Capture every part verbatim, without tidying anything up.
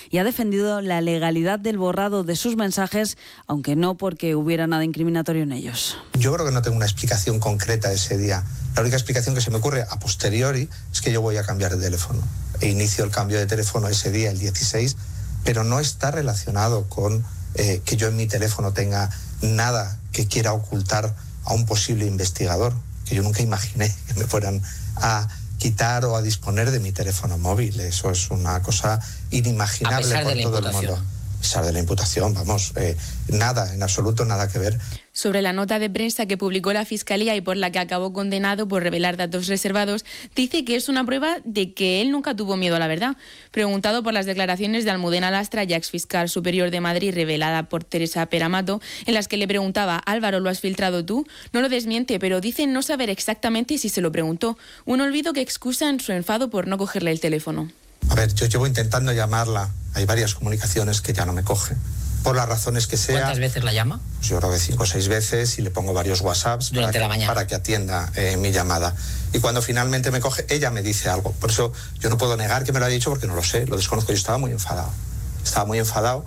y ha defendido la legalidad del borrado de sus mensajes, aunque no porque hubiera nada incriminatorio en ellos. Yo creo que no tengo una explicación concreta ese día. La única explicación que se me ocurre a posteriori es que yo voy a cambiar de teléfono. E inicio el cambio de teléfono ese día, el dieciséis, pero no está relacionado con eh, que yo en mi teléfono tenga nada que quiera ocultar a un posible investigador, que yo nunca imaginé que me fueran a quitar o a disponer de mi teléfono móvil. Eso es una cosa inimaginable por todo el mundo. A pesar de la imputación, vamos, eh, nada, en absoluto nada que ver. Sobre la nota de prensa que publicó la Fiscalía y por la que acabó condenado por revelar datos reservados, dice que es una prueba de que él nunca tuvo miedo a la verdad. Preguntado por las declaraciones de Almudena Lastra, ya exfiscal superior de Madrid, revelada por Teresa Peramato, en las que le preguntaba: Álvaro, ¿lo has filtrado tú? No lo desmiente, pero dice no saber exactamente si se lo preguntó. Un olvido que excusa en su enfado por no cogerle el teléfono. A ver, yo llevo intentando llamarla. Hay varias comunicaciones que ya no me coge. Por las razones que sea. ¿Cuántas veces la llama? Pues yo creo que cinco o seis veces y le pongo varios WhatsApps durante para la que, mañana para que atienda eh, mi llamada. Y cuando finalmente me coge, ella me dice algo. Por eso yo no puedo negar que me lo haya dicho porque no lo sé, lo desconozco. Yo estaba muy enfadado. Estaba muy enfadado.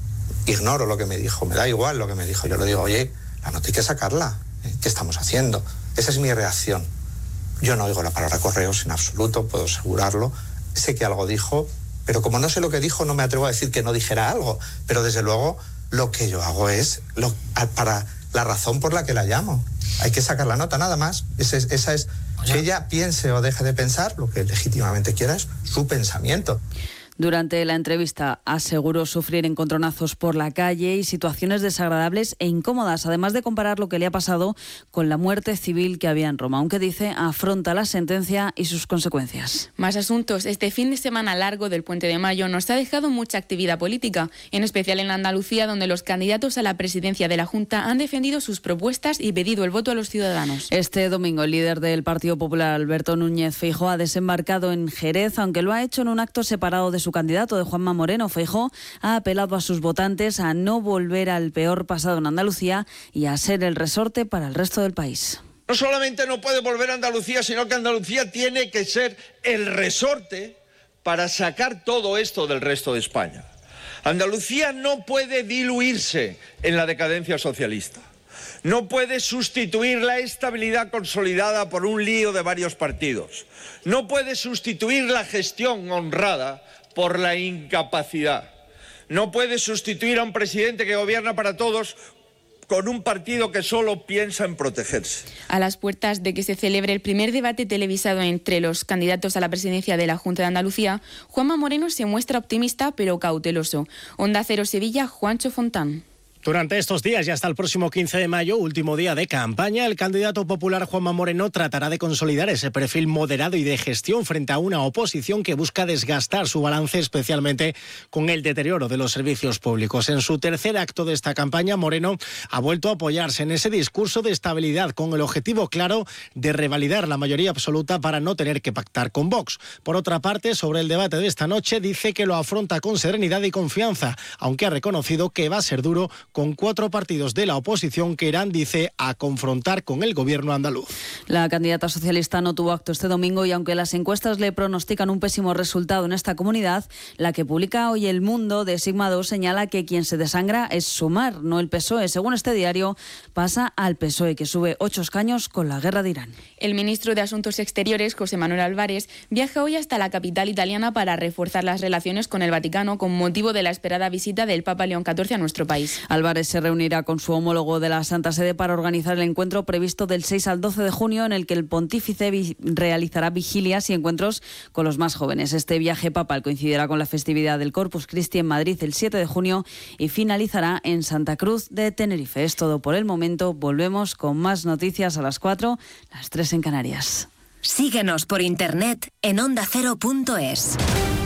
Ignoro lo que me dijo, me da igual lo que me dijo. Yo le digo, oye, la nota hay que sacarla. ¿Qué estamos haciendo? Esa es mi reacción. Yo no oigo la palabra correos en absoluto, puedo asegurarlo. Sé que algo dijo, pero como no sé lo que dijo, no me atrevo a decir que no dijera algo. Pero desde luego, lo que yo hago es lo, para la razón por la que la llamo. Hay que sacar la nota, nada más. Esa es, esa es o sea, que ella piense o deje de pensar, lo que legítimamente quiera es su pensamiento. Durante la entrevista aseguró sufrir encontronazos por la calle y situaciones desagradables e incómodas, además de comparar lo que le ha pasado con la muerte civil que había en Roma, aunque dice afronta la sentencia y sus consecuencias. Más asuntos. Este fin de semana largo del Puente de Mayo nos ha dejado mucha actividad política, en especial en Andalucía, donde los candidatos a la presidencia de la Junta han defendido sus propuestas y pedido el voto a los ciudadanos. Este domingo el líder del Partido Popular, Alberto Núñez Feijóo, ha desembarcado en Jerez, aunque lo ha hecho en un acto separado de su candidato, de Juanma Moreno. Feijóo ha apelado a sus votantes a no volver al peor pasado en Andalucía y a ser el resorte para el resto del país. No solamente no puede volver a Andalucía, sino que Andalucía tiene que ser el resorte para sacar todo esto del resto de España. Andalucía no puede diluirse en la decadencia socialista. No puede sustituir la estabilidad consolidada por un lío de varios partidos. No puede sustituir la gestión honrada por la incapacidad. No puede sustituir a un presidente que gobierna para todos con un partido que solo piensa en protegerse. A las puertas de que se celebre el primer debate televisado entre los candidatos a la presidencia de la Junta de Andalucía, Juanma Moreno se muestra optimista pero cauteloso. Onda Cero Sevilla, Juancho Fontán. Durante estos días y hasta el próximo quince de mayo, último día de campaña, el candidato popular Juanma Moreno tratará de consolidar ese perfil moderado y de gestión frente a una oposición que busca desgastar su balance, especialmente con el deterioro de los servicios públicos. En su tercer acto de esta campaña, Moreno ha vuelto a apoyarse en ese discurso de estabilidad con el objetivo claro de revalidar la mayoría absoluta para no tener que pactar con Vox. Por otra parte, sobre el debate de esta noche, dice que lo afronta con serenidad y confianza, aunque ha reconocido que va a ser duro con cuatro partidos de la oposición que irán, dice, a confrontar con el gobierno andaluz. La candidata socialista no tuvo acto este domingo y aunque las encuestas le pronostican un pésimo resultado en esta comunidad, la que publica hoy El Mundo de Sigma dos señala que quien se desangra es Sumar, no el P S O E. Según este diario, pasa al P S O E, que sube ocho escaños con la guerra de Irán. El ministro de Asuntos Exteriores, José Manuel Álvarez, viaja hoy hasta la capital italiana para reforzar las relaciones con el Vaticano con motivo de la esperada visita del Papa León catorce a nuestro país. Álvarez se reunirá con su homólogo de la Santa Sede para organizar el encuentro previsto del seis al doce de junio, en el que el pontífice vi- realizará vigilias y encuentros con los más jóvenes. Este viaje papal coincidirá con la festividad del Corpus Christi en Madrid el siete de junio y finalizará en Santa Cruz de Tenerife. Es todo por el momento. Volvemos con más noticias a las cuatro, las tres en Canarias. Síguenos por internet en onda cero punto es.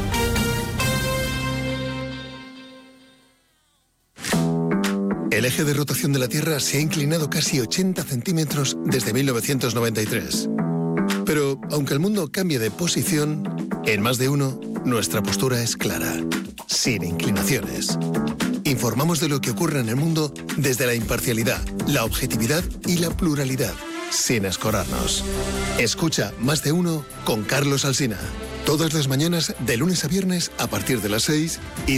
El eje de rotación de la Tierra se ha inclinado casi ochenta centímetros desde mil novecientos noventa y tres. Pero, aunque el mundo cambie de posición, en Más de Uno, nuestra postura es clara, sin inclinaciones. Informamos de lo que ocurre en el mundo desde la imparcialidad, la objetividad y la pluralidad, sin escorarnos. Escucha Más de Uno con Carlos Alsina. Todas las mañanas, de lunes a viernes, a partir de las seis y